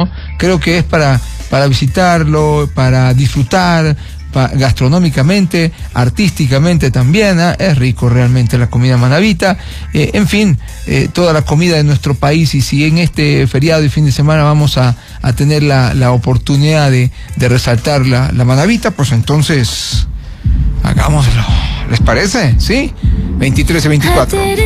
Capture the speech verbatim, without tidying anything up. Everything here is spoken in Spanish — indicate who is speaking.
Speaker 1: ¿no? Creo que es para, para visitarlo, para disfrutar, pa, gastronómicamente, artísticamente también, ¿eh? Es rico realmente la comida manabita, eh, en fin, eh, toda la comida de nuestro país, y si en este feriado y fin de semana vamos a, a tener la, la oportunidad de, de resaltar la, la manabita, pues entonces hagámoslo. ¿Les parece? ¿Sí? veintitrés y veinticuatro.